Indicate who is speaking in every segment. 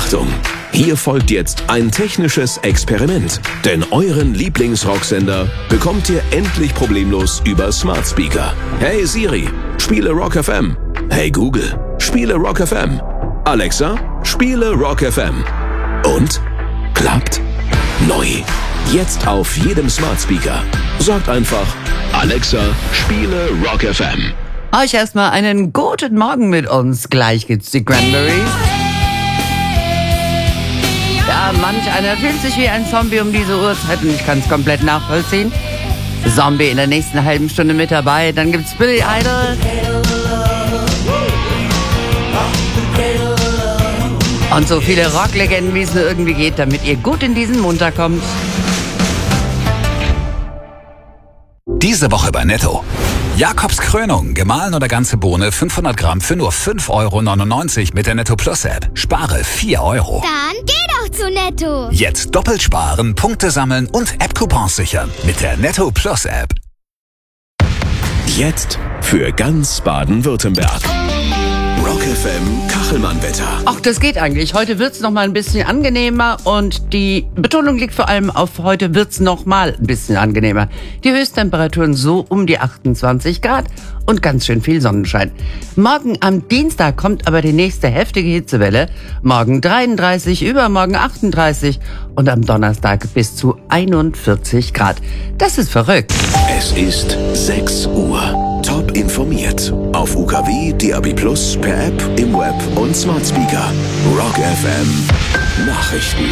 Speaker 1: Achtung! Hier folgt jetzt ein technisches Experiment. Denn euren Lieblingsrocksender bekommt ihr endlich problemlos über Smart Speaker. Hey Siri, spiele Rock FM. Hey Google, spiele Rock FM. Alexa, spiele Rock FM. Und? Klappt? Neu. Jetzt auf jedem Smart Speaker. Sagt einfach, Alexa, spiele Rock FM.
Speaker 2: Euch erstmal einen guten Morgen mit uns. Gleich gibt's die Cranberries. Ja, manch einer fühlt sich wie ein Zombie um diese Uhrzeit und ich kann es komplett nachvollziehen. Zombie in der nächsten halben Stunde mit dabei. Dann gibt's Billy Idol. Und so viele Rocklegenden, wie es nur irgendwie geht, damit ihr gut in diesen Montag kommt.
Speaker 3: Diese Woche bei Netto. Jakobs Krönung, gemahlen oder ganze Bohne, 500 Gramm für nur 5,99 € mit der Netto Plus App. Spare 4 €.
Speaker 4: Dann geh doch zu Netto.
Speaker 3: Jetzt doppelt sparen, Punkte sammeln und App-Coupons sichern mit der Netto Plus App.
Speaker 1: Jetzt für ganz Baden-Württemberg. Rock FM Kachelmann-Wetter.
Speaker 2: Ach, das geht eigentlich. Heute wird's noch mal ein bisschen angenehmer und die Betonung liegt vor allem auf heute wird's noch mal ein bisschen angenehmer. Die Höchsttemperaturen so um die 28 Grad und ganz schön viel Sonnenschein. Morgen am Dienstag kommt aber die nächste heftige Hitzewelle. Morgen 33, übermorgen 38 und am Donnerstag bis zu 41 Grad. Das ist verrückt.
Speaker 1: Es ist 6 Uhr. Top informiert. Auf UKW, DAB+, per App, im Web und Smart Speaker. Rock FM Nachrichten.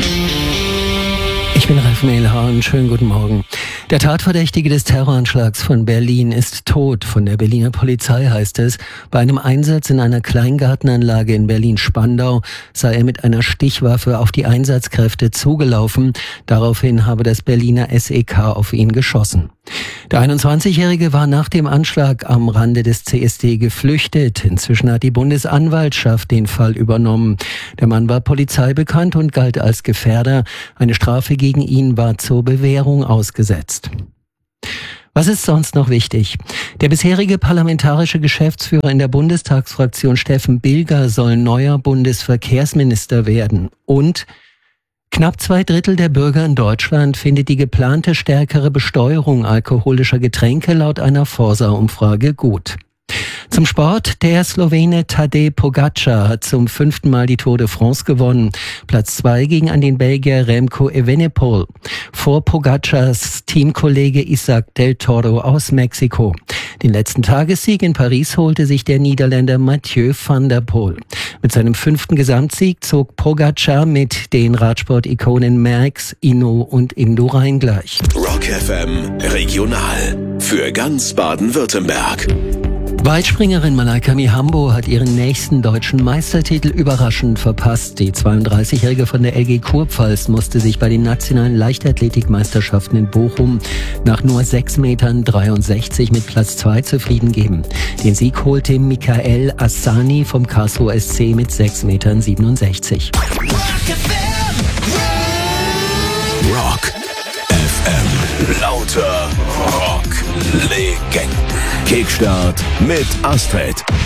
Speaker 5: Ich bin Ralf Mehlhahn, schönen guten Morgen. Der Tatverdächtige des Terroranschlags von Berlin ist tot. Von der Berliner Polizei heißt es, bei einem Einsatz in einer Kleingartenanlage in Berlin-Spandau sei er mit einer Stichwaffe auf die Einsatzkräfte zugelaufen. Daraufhin habe das Berliner SEK auf ihn geschossen. Der 21-Jährige war nach dem Anschlag am Rande des CSD geflüchtet. Inzwischen hat die Bundesanwaltschaft den Fall übernommen. Der Mann war Polizei bekannt und galt als Gefährder. Eine Strafe gegen ihn war zur Bewährung ausgesetzt. Was ist sonst noch wichtig? Der bisherige parlamentarische Geschäftsführer in der Bundestagsfraktion Steffen Bilger soll neuer Bundesverkehrsminister werden. Und knapp 2/3 der Bürger in Deutschland findet die geplante stärkere Besteuerung alkoholischer Getränke laut einer Forsa-Umfrage gut. Zum Sport, der Slowene Tadej Pogačar hat zum 5. Mal die Tour de France gewonnen. Platz 2 ging an den Belgier Remco Evenepoel. Vor Pogačars Teamkollege Isaac del Toro aus Mexiko. Den letzten Tagessieg in Paris holte sich der Niederländer Mathieu van der Poel. Mit seinem 5. Gesamtsieg zog Pogačar mit den Radsport-Ikonen Merckx, Hinault und Indurain gleich.
Speaker 1: Rock FM Regional für ganz Baden-Württemberg.
Speaker 5: Weitspringerin Malaika Mihambo hat ihren nächsten deutschen Meistertitel überraschend verpasst. Die 32-Jährige von der LG Kurpfalz musste sich bei den nationalen Leichtathletikmeisterschaften in Bochum nach nur 6,63 Metern mit Platz 2 zufrieden geben. Den Sieg holte Michael Assani vom Karlsruher SC mit 6,67 Metern.
Speaker 1: Rock FM. Lauter Rock-Legenden. Kickstart mit Astrid.